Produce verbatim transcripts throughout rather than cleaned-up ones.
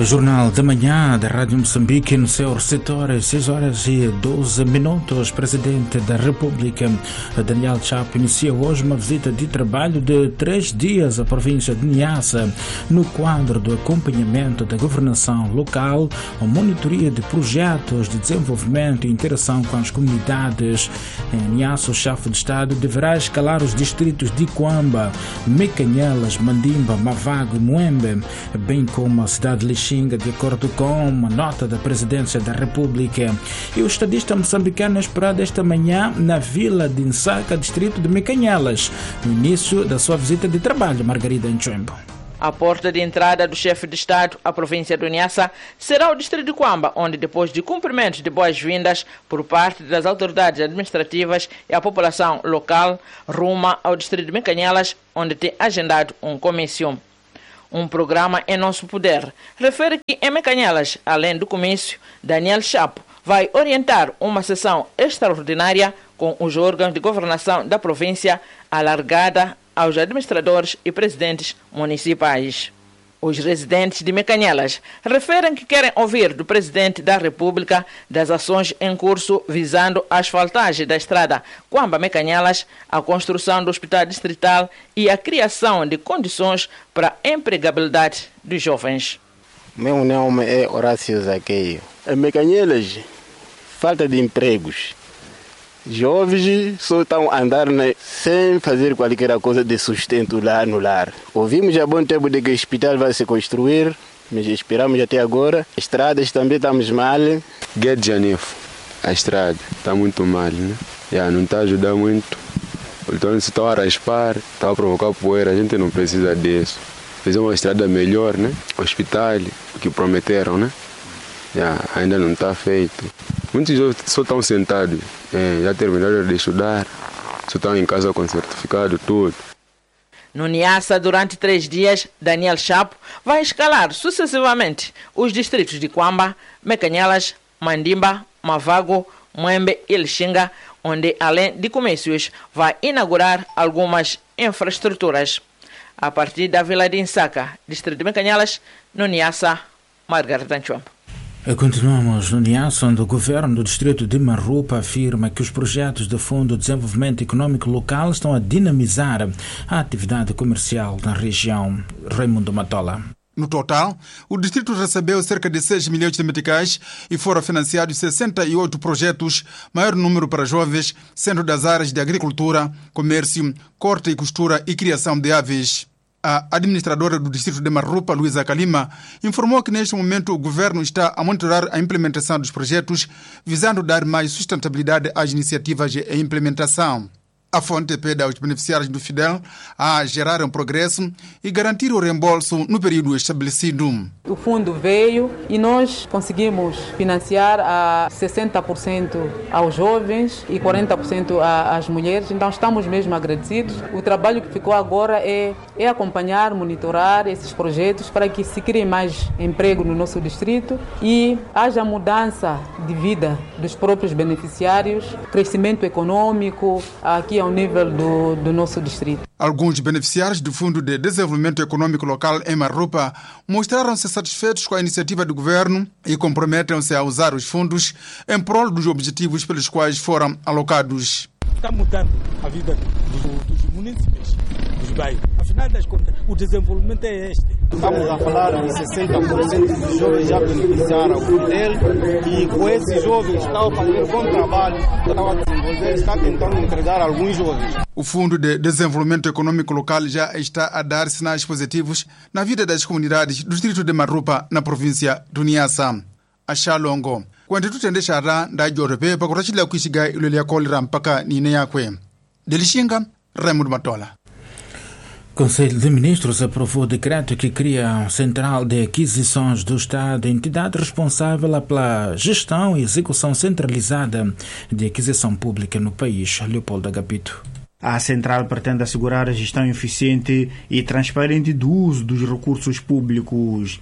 O Jornal da Manhã da Rádio Moçambique, no seu receptor, seis horas e doze minutos. Presidente da República, Daniel Chapo, inicia hoje uma visita de trabalho de três dias à província de Niassa, no quadro do acompanhamento da governação local, a monitoria de projetos de desenvolvimento e interação com as comunidades. Em Niassa, o chefe de Estado deverá escalar os distritos de Cuamba, Mecanhelas, Mandimba, Mavago e Muembe, bem como a cidade de Lixinga, de acordo com uma nota da Presidência da República. E o estadista moçambicano é esperado esta manhã na vila de Nsaca, distrito de Mecanhelas, no início da sua visita de trabalho. Margarida Nchembo. A porta de entrada do chefe de Estado à província do Niassa será o distrito de Cuamba, onde, depois de cumprimentos de boas-vindas por parte das autoridades administrativas e a população local, ruma ao distrito de Mecanhelas, onde tem agendado um comício. Um programa em nosso poder refere que em Mecanhelas, além do comício, Daniel Chapo vai orientar uma sessão extraordinária com os órgãos de governação da província, alargada aos administradores e presidentes municipais. Os residentes de Mecanhelas referem que querem ouvir do Presidente da República das ações em curso visando a asfaltagem da estrada Cuamba-Mecanhelas, a construção do hospital distrital e a criação de condições para a empregabilidade dos jovens. Meu nome é Horácio Zaqueio. Em Mecanhelas, falta de empregos. Jovens só estão a andar, né, sem fazer qualquer coisa de sustento lá no lar. Ouvimos há bom tempo de que o hospital vai se construir, mas esperamos até agora. Estradas também estamos mal. Guedes Janifo, a estrada está muito mal, né? Já não está ajudando muito. Então se está a raspar, está a provocar poeira, a gente não precisa disso. Fazer uma estrada melhor, né? Hospital, o que prometeram, né? Já, ainda não está feito. Muitos jovens só estão sentados, é, já terminaram de estudar, só estão em casa com certificado, tudo. No Niassa, durante três dias, Daniel Chapo vai escalar sucessivamente os distritos de Cuamba, Mecanhelas, Mandimba, Mavago, Muembe e Lixinga, onde, além de comícios, vai inaugurar algumas infraestruturas. A partir da Vila de Nsaca, distrito de Mecanhelas, no Niassa, Margarida Nchombo. Continuamos no Niassa, onde o governo do distrito de Marrupa afirma que os projetos do Fundo de Desenvolvimento Econômico Local estão a dinamizar a atividade comercial na região. Raimundo Matola. No total, o distrito recebeu cerca de seis milhões de meticais e foram financiados sessenta e oito projetos, maior número para jovens, sendo das áreas de agricultura, comércio, corte e costura e criação de aves. A administradora do distrito de Marrupa, Luísa Kalima, informou que neste momento o governo está a monitorar a implementação dos projetos, visando dar mais sustentabilidade às iniciativas de implementação. A fonte pede aos beneficiários do Fidel a gerar um progresso e garantir o reembolso no período estabelecido. O fundo veio e nós conseguimos financiar a sessenta por cento aos jovens e quarenta por cento às mulheres, então estamos mesmo agradecidos. O trabalho que ficou agora é, é acompanhar, monitorar esses projetos para que se crie mais emprego no nosso distrito e haja mudança de vida dos próprios beneficiários, crescimento econômico aqui ao nível do, do nosso distrito. Alguns beneficiários do Fundo de Desenvolvimento Econômico Local em Marrupa mostraram-se satisfeitos com a iniciativa do governo e comprometem-se a usar os fundos em prol dos objetivos pelos quais foram alocados. Está mudando a vida dos, dos municípios, dos bairros. Afinal das contas, o desenvolvimento é este. Estamos a falar de sessenta por cento dos jovens já beneficiaram dele e com esses jovens estão a fazer bom trabalho, estão a desenvolver, está tentando entregar alguns jovens. O Fundo de Desenvolvimento Econômico Local já está a dar sinais positivos na vida das comunidades do distrito de Marrupa, na província do Niassa. Achalongo. Quando tu tende chara da Jorpe, para corrigir que chega e lhe acolherá mpaka ni neakwe. Delixinga, Raimundo Matola. O Conselho de Ministros aprovou o decreto que cria a Central de Aquisições do Estado, entidade responsável pela gestão e execução centralizada de aquisição pública no país. Leopoldo Agapito. A central pretende assegurar a gestão eficiente e transparente do uso dos recursos públicos.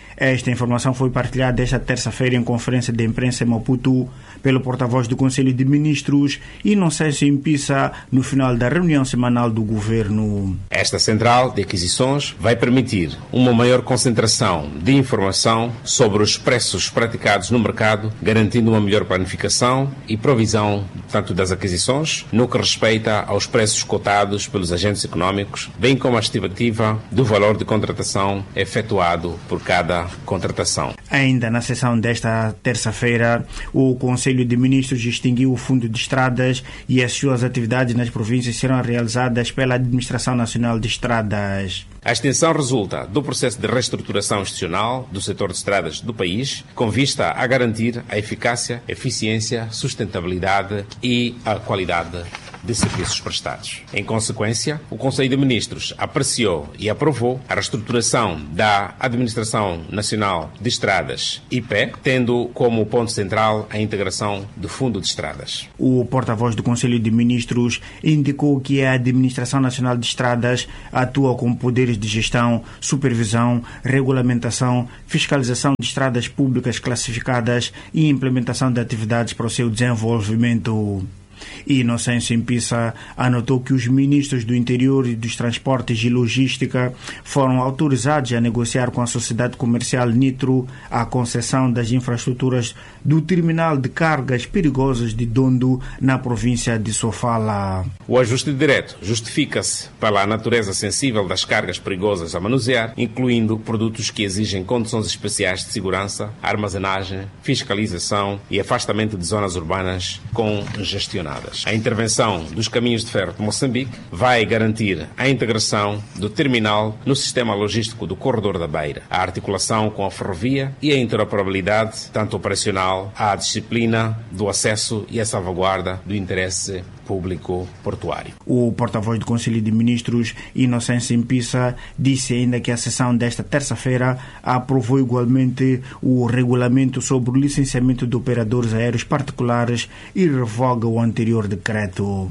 Esta informação foi partilhada esta terça-feira em conferência de imprensa em Maputo pelo porta-voz do Conselho de Ministros Inocêncio Impissa no final da reunião semanal do governo. Esta central de aquisições vai permitir uma maior concentração de informação sobre os preços praticados no mercado, garantindo uma melhor planificação e provisão tanto das aquisições, no que respeita aos preços cotados pelos agentes econômicos, bem como a estimativa do valor de contratação efetuado por cada contratação. Ainda na sessão desta terça-feira, o Conselho de Ministros distinguiu o Fundo de Estradas e as suas atividades nas províncias serão realizadas pela Administração Nacional de Estradas. A extensão resulta do processo de reestruturação institucional do setor de estradas do país, com vista a garantir a eficácia, eficiência, sustentabilidade e a qualidade de serviços prestados. Em consequência, o Conselho de Ministros apreciou e aprovou a reestruturação da Administração Nacional de Estradas, I P E, tendo como ponto central a integração do Fundo de Estradas. O porta-voz do Conselho de Ministros indicou que a Administração Nacional de Estradas atua com poderes de gestão, supervisão, regulamentação, fiscalização de estradas públicas classificadas e implementação de atividades para o seu desenvolvimento. Inocêncio Impissa anotou que os ministros do Interior e dos Transportes e Logística foram autorizados a negociar com a sociedade comercial Nitro a concessão das infraestruturas do terminal de cargas perigosas de Dondo, na província de Sofala. O ajuste direto justifica-se pela natureza sensível das cargas perigosas a manusear, incluindo produtos que exigem condições especiais de segurança, armazenagem, fiscalização e afastamento de zonas urbanas congestionadas. A intervenção dos caminhos de ferro de Moçambique vai garantir a integração do terminal no sistema logístico do Corredor da Beira, a articulação com a ferrovia e a interoperabilidade, tanto operacional, à disciplina do acesso e a salvaguarda do interesse público portuário. O porta-voz do Conselho de Ministros, Inocêncio Impissa, disse ainda que a sessão desta terça-feira aprovou igualmente o regulamento sobre o licenciamento de operadores aéreos particulares e revoga o anterior decreto.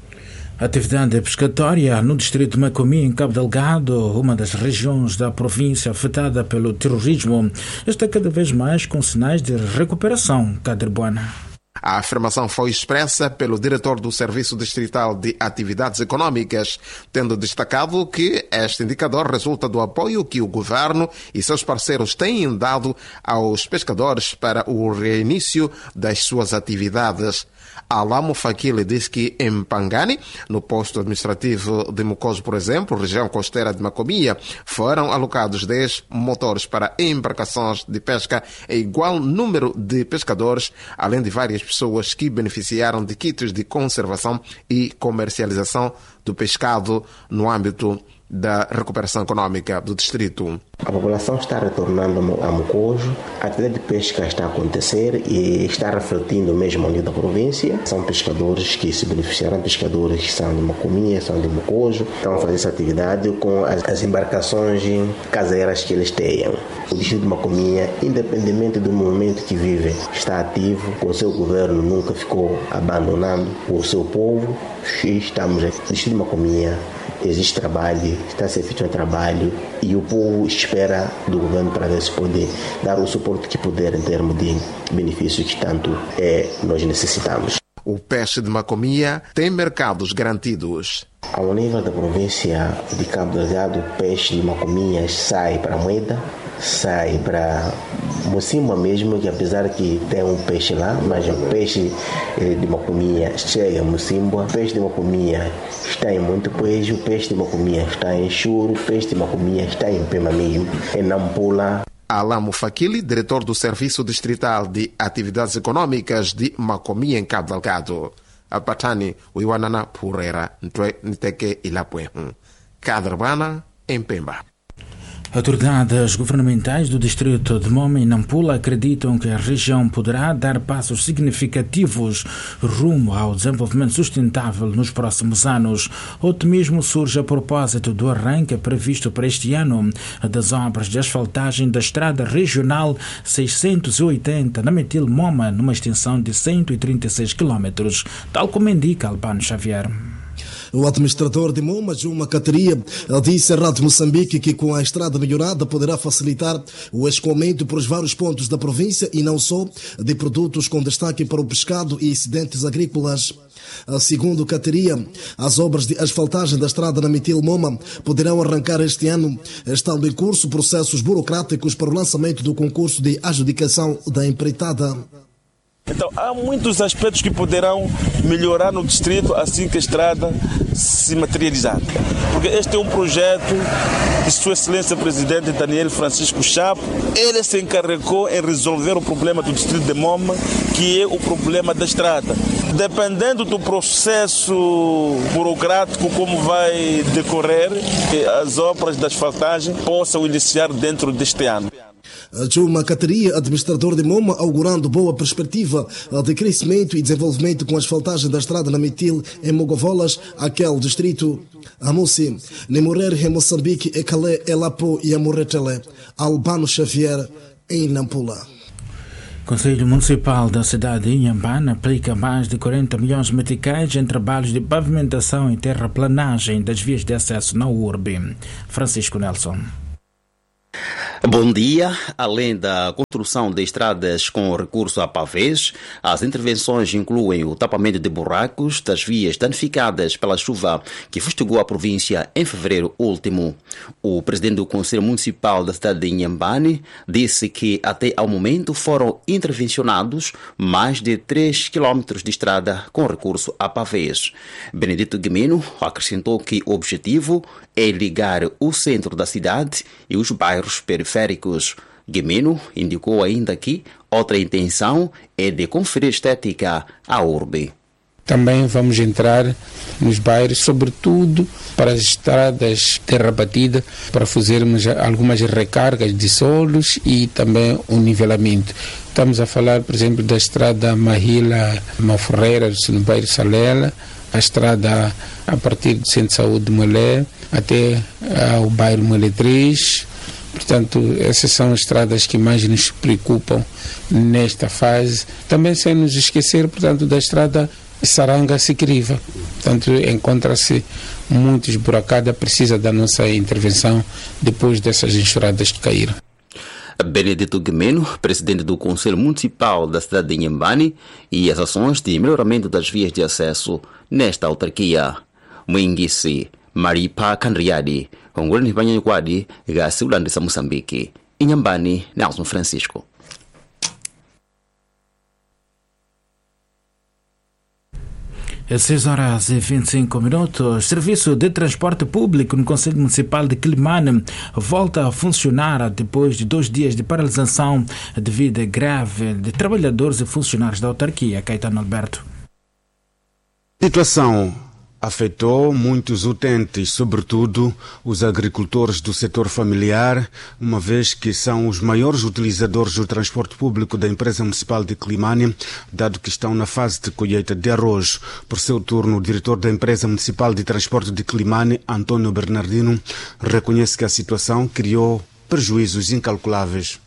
Atividade pescatória no distrito de Macomia, em Cabo Delgado, uma das regiões da província afetada pelo terrorismo, está cada vez mais com sinais de recuperação. Caderbuana. A afirmação foi expressa pelo diretor do Serviço Distrital de Atividades Econômicas, tendo destacado que este indicador resulta do apoio que o governo e seus parceiros têm dado aos pescadores para o reinício das suas atividades. Alamo Fakili diz que em Pangani, no posto administrativo de Mucoso, por exemplo, região costeira de Macomia, foram alocados dez motores para embarcações de pesca em igual número de pescadores, além de várias pessoas que beneficiaram de kits de conservação e comercialização do pescado no âmbito da recuperação econômica do distrito. A população está retornando a Mucojo, a atividade de pesca está a acontecer e está refletindo mesmo ao nível da província. São pescadores que se beneficiaram, pescadores que são de Macomia, são de Mucojo, estão a fazer essa atividade com as, as embarcações caseiras que eles tenham. O distrito de Macomia, independentemente do momento que vive, está ativo, o seu governo nunca ficou abandonando o seu povo e estamos aqui. O distrito de Macomia existe trabalho, está a ser feito um trabalho e o povo espera do governo para ver se pode dar o suporte que puder em termos de benefícios que tanto é, nós necessitamos. O peixe de Macomia tem mercados garantidos. Ao nível da província de Cabo Delgado, o peixe de Macomia sai para Moeda, sai para Mocimboa mesmo, que apesar que tem um peixe lá, mas o peixe de Macomia chega a Mocimboa, o peixe de Macomia está em Montepuejo, o peixe de Macomia está em Churo, o peixe de Macomia está em Pema mesmo, em Nampula. Alamo Fakili, diretor do Serviço Distrital de Atividades Econômicas de Macomia, em Cabo Delgado. A Patani, o Iwanana Purera, Nteke Ilapue, Caderbana, em Pemba. Autoridades governamentais do distrito de Moma e Nampula acreditam que a região poderá dar passos significativos rumo ao desenvolvimento sustentável nos próximos anos. O otimismo surge a propósito do arranque previsto para este ano das obras de asfaltagem da estrada regional seiscentos e oitenta na Metil Moma, numa extensão de cento e trinta e seis quilômetros, tal como indica Albano Xavier. O administrador de Moma, Juma Cateria, disse à Rádio Moçambique que com a estrada melhorada poderá facilitar o escoamento por os vários pontos da província e não só de produtos com destaque para o pescado e excedentes agrícolas. Segundo Cateria, as obras de asfaltagem da estrada na Mitil Moma poderão arrancar este ano, estando em curso processos burocráticos para o lançamento do concurso de adjudicação da empreitada. Então, há muitos aspectos que poderão melhorar no distrito assim que a estrada se materializar. Porque este é um projeto de Sua Excelência Presidente Daniel Francisco Chapo. Ele se encarregou em resolver o problema do distrito de Moma, que é o problema da estrada. Dependendo do processo burocrático, como vai decorrer, as obras de asfaltagem possam iniciar dentro deste ano. Juma Cateria, administrador de Moma, augurando boa perspectiva de crescimento e desenvolvimento com a asfaltagem da estrada na Mitil em Mogovolas, aquele distrito. Amosi, Nemorer, em Moçambique, e Calé, Elapo e Amoretele, Albano Xavier, em Nampula. O Conselho Municipal da cidade de Inhambane aplica mais de quarenta milhões de meticais em trabalhos de pavimentação e terraplanagem das vias de acesso na urbe. Francisco Nelson. Bom dia. Além da construção de estradas com recurso a pavês, as intervenções incluem o tapamento de buracos das vias danificadas pela chuva que fustigou a província em fevereiro último. O presidente do Conselho Municipal da cidade de Inhambane disse que até ao momento foram intervencionados mais de três quilômetros de estrada com recurso a pavês. Benedito Guimeno acrescentou que o objetivo é ligar o centro da cidade e os bairros periféricos. Guimeno indicou ainda que outra intenção é de conferir estética à urbe. Também vamos entrar nos bairros, sobretudo para as estradas terra batida, para fazermos algumas recargas de solos e também um nivelamento. Estamos a falar, por exemplo, da estrada Mahila Maforreira, no bairro Salela, a estrada a partir do Centro de Saúde de Molé até ao bairro Molé três. Portanto, essas são as estradas que mais nos preocupam nesta fase. Também sem nos esquecer, portanto, da estrada Saranga-Siquiriva. Portanto, encontra-se muito esburacada, precisa da nossa intervenção depois dessas enxurradas que caíram. Benedito Guimeno, presidente do Conselho Municipal da cidade de Inhambane, e as ações de melhoramento das vias de acesso nesta autarquia. Mwingisi, Maripa Canriadi, Ongolani Banyankwadi, Gassiulandisa Moçambique, Inhambane, Nelson Francisco. Às seis horas e vinte e cinco minutos, Serviço de Transporte Público no Conselho Municipal de Quilimane volta a funcionar depois de dois dias de paralisação devido à greve de trabalhadores e funcionários da autarquia. Caetano Alberto. A situação afetou muitos utentes, sobretudo os agricultores do setor familiar, uma vez que são os maiores utilizadores do transporte público da empresa municipal de Quilimane, dado que estão na fase de colheita de arroz. Por seu turno, o diretor da empresa municipal de transporte de Quilimane, Antônio Bernardino, reconhece que a situação criou prejuízos incalculáveis.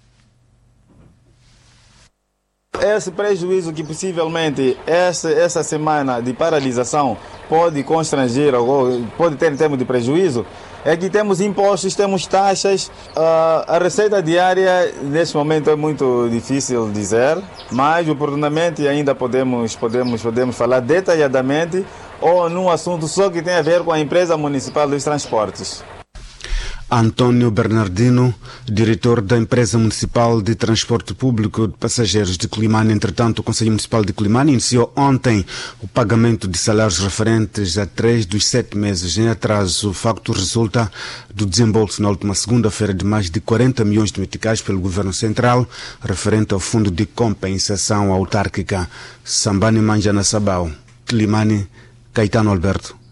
Esse prejuízo que possivelmente essa, essa semana de paralisação pode constranger, ou pode ter em termos de prejuízo, é que temos impostos, temos taxas. Uh, a receita diária neste momento é muito difícil dizer, mas oportunamente ainda podemos, podemos, podemos falar detalhadamente ou num assunto só que tem a ver com a empresa municipal dos transportes. Antônio Bernardino, diretor da empresa municipal de transporte público de passageiros de Quilimane. Entretanto, o Conselho Municipal de Quilimane iniciou ontem o pagamento de salários referentes a três dos sete meses em atraso. O facto resulta do desembolso na última segunda-feira de mais de quarenta milhões de meticais pelo Governo Central, referente ao Fundo de Compensação Autárquica. Sambani Manjana Sabau, Quilimane, Caetano Alberto.